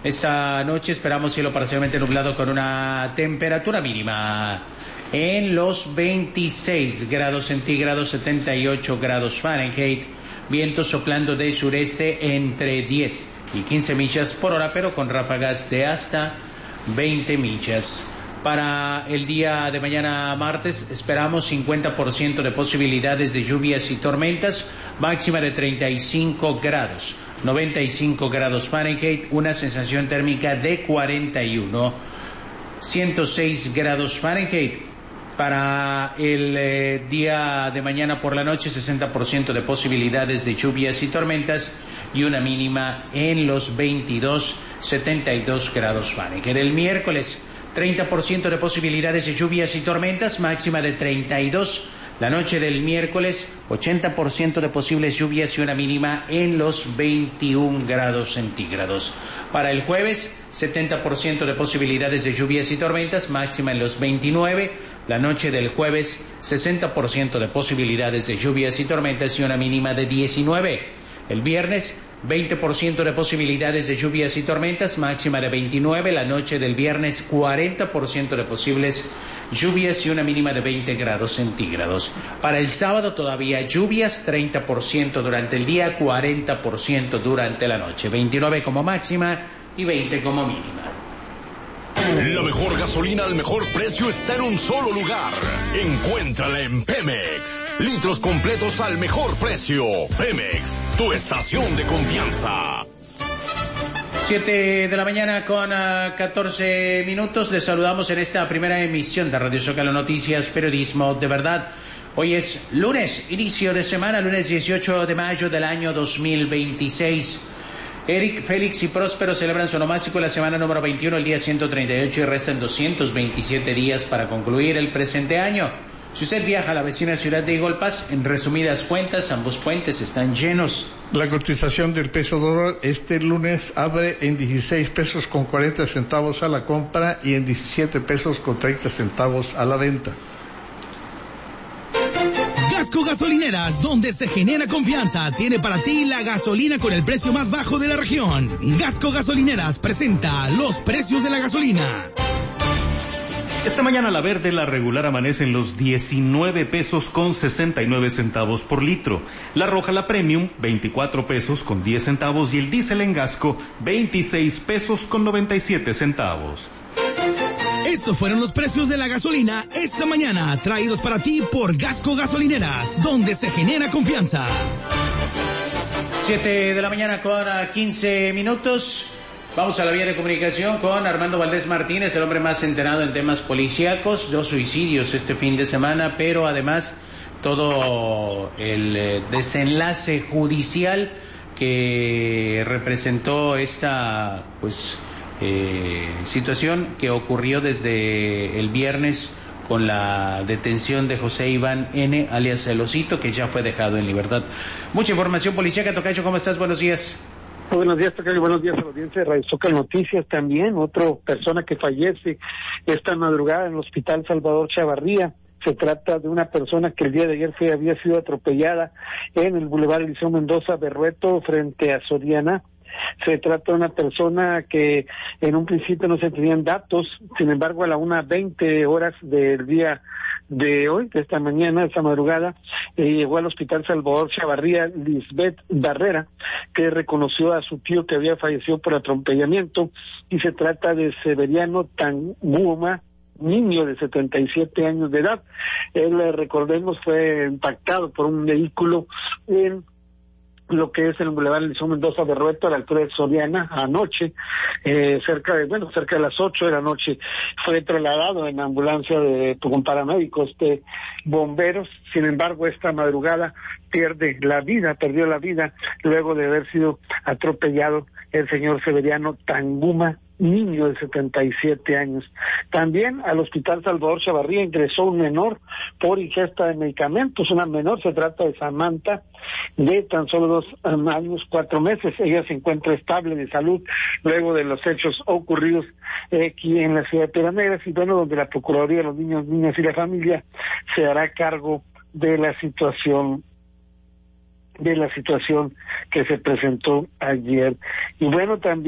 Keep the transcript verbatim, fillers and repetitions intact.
Esta noche esperamos cielo parcialmente nublado con una temperatura mínima en los veintiséis grados centígrados, setenta y ocho grados Fahrenheit, viento soplando de sureste entre diez y quince millas por hora, pero con ráfagas de hasta veinte millas. Para el día de mañana martes esperamos cincuenta por ciento de posibilidades de lluvias y tormentas, máxima de treinta y cinco grados, noventa y cinco grados Fahrenheit, una sensación térmica de cuarenta y uno, ciento seis grados Fahrenheit. Para el eh, día de mañana por la noche, sesenta por ciento de posibilidades de lluvias y tormentas y una mínima en los veintidós, setenta y dos grados Fahrenheit. El miércoles, treinta por ciento de posibilidades de lluvias y tormentas, máxima de treinta y dos. La noche del miércoles, ochenta por ciento de posibles lluvias y una mínima en los veintiún grados centígrados. Para el jueves, setenta por ciento de posibilidades de lluvias y tormentas, máxima en los veintinueve. La noche del jueves, sesenta por ciento de posibilidades de lluvias y tormentas y una mínima de diecinueve. El viernes, veinte por ciento de posibilidades de lluvias y tormentas, máxima de veintinueve. La noche del viernes, cuarenta por ciento de posibles lluvias y una mínima de veinte grados centígrados. Para el sábado todavía lluvias, treinta por ciento durante el día, cuarenta por ciento durante la noche. veintinueve como máxima y veinte como mínima. La mejor gasolina al mejor precio está en un solo lugar. Encuéntrala en Pemex. Litros completos al mejor precio. Pemex, tu estación de confianza. siete de la mañana con uh, catorce minutos. Les saludamos en esta primera emisión de Radio Zócalo Noticias, periodismo de verdad. Hoy es lunes, inicio de semana, lunes dieciocho de mayo del año dos mil veintiséis. Eric, Félix y Próspero celebran su onomástico la semana número veintiuno, el día ciento treinta y ocho, y restan doscientos veintisiete días para concluir el presente año. Si usted viaja a la vecina ciudad de Eagle Pass, en resumidas cuentas, ambos puentes están llenos. La cotización del peso dólar este lunes abre en dieciséis pesos con cuarenta centavos a la compra y en diecisiete pesos con treinta centavos a la venta. Gasco Gasolineras, donde se genera confianza, tiene para ti la gasolina con el precio más bajo de la región. Gasco Gasolineras presenta los precios de la gasolina. Esta mañana la verde, la regular, amanece en los diecinueve pesos con sesenta y nueve centavos por litro. La roja, la premium, veinticuatro pesos con diez centavos y el diésel en Gasco, veintiséis pesos con noventa y siete centavos. Estos fueron los precios de la gasolina esta mañana, traídos para ti por Gasco Gasolineras, donde se genera confianza. siete de la mañana con quince minutos. Vamos a la vía de comunicación con Armando Valdés Martínez, el hombre más enterado en temas policíacos. Dos suicidios este fin de semana, pero además todo el desenlace judicial que representó esta, pues, Eh, situación que ocurrió desde el viernes con la detención de José Iván N., alias El Osito, que ya fue dejado en libertad. Mucha información policíaca. Tocayo, ¿cómo estás? Buenos días. Muy buenos días, Tocayo. Buenos días a la audiencia de Radio Zócalo Noticias. También otra persona que fallece esta madrugada en el Hospital Salvador Chavarría. Se trata de una persona que el día de ayer fue, había sido atropellada en el Boulevard Eliseo Mendoza Berrueto frente a Soriana. Se trata de una persona que en un principio no se tenían datos, sin embargo a la una veinte horas del día de hoy, de esta mañana, esta madrugada, eh, llegó al Hospital Salvador Chavarría Lisbeth Barrera, que reconoció a su tío que había fallecido por atropellamiento, y se trata de Severiano Tanguma, niño de setenta y siete años de edad. Él, eh, recordemos, fue impactado por un vehículo en lo que es el Boulevard Eliseo Mendoza Berrueto, a la altura de Soriana, anoche, eh, cerca de, bueno, cerca de las ocho de la noche, fue trasladado en ambulancia de, con paramédicos de bomberos. Sin embargo, esta madrugada pierde la vida, perdió la vida, luego de haber sido atropellado el señor Severiano Tanguma, niño de setenta y siete años. También al Hospital Salvador Chavarría ingresó un menor por ingesta de medicamentos. Una menor, se trata de Samantha, de tan solo dos um, años, cuatro meses. Ella se encuentra estable de salud luego de los hechos ocurridos eh, aquí en la ciudad de Piedras Negras, y bueno, donde la Procuraduría de los Niños, Niñas y la Familia se hará cargo de la situación de la situación que se presentó ayer. Y bueno, también